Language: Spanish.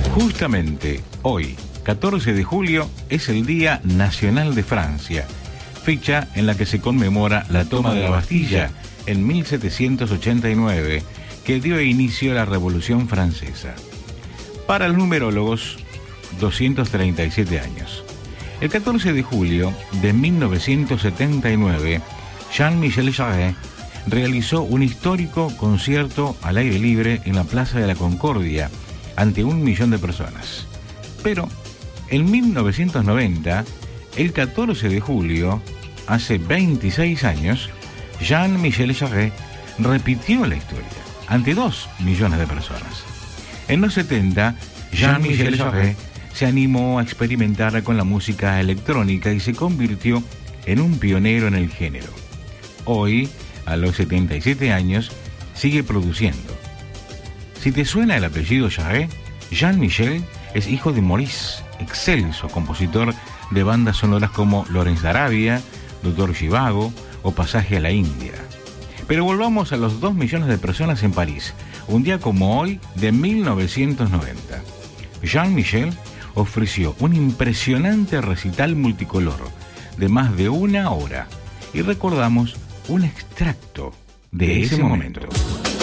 Justamente hoy, 14 de julio, es el Día Nacional de Francia, fecha en la que se conmemora la toma de la Bastilla en 1789, que dio inicio a la Revolución Francesa. Para los numerólogos, 237 años. El 14 de julio de 1979, Jean-Michel Jarre realizó un histórico concierto al aire libre en la Plaza de la Concordia ante 1 millón de personas. Pero en 1990, el 14 de julio, hace 26 años, Jean-Michel Jarre repitió la historia ante 2 millones de personas. En los 70, Jean-Michel Jarre se animó a experimentar con la música electrónica y se convirtió en un pionero en el género. Hoy, a los 77 años, sigue produciendo. Si te suena el apellido Jarre, Jean-Michel es hijo de Maurice, excelso compositor de bandas sonoras como Lawrence de Arabia, Doctor Zhivago o Pasaje a la India. Pero volvamos a los 2 millones de personas en París, un día como hoy de 1990. Jean-Michel ofreció un impresionante recital multicolor de más de 1 hora y recordamos un extracto de ese momento.